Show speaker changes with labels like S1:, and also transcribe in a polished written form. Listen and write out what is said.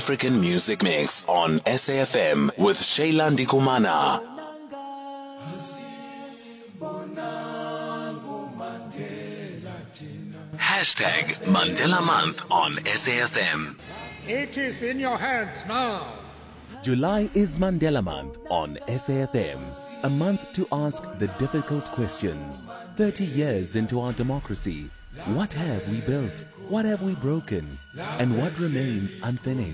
S1: African Music Mix on SAFM with Shailandi Kumana. Hashtag Mandela Month on SAFM.
S2: It is in your hands now.
S3: July is Mandela Month on SAFM. A month to ask the difficult questions. 30 years into our democracy, what have we built? What have we broken? And what remains unfinished?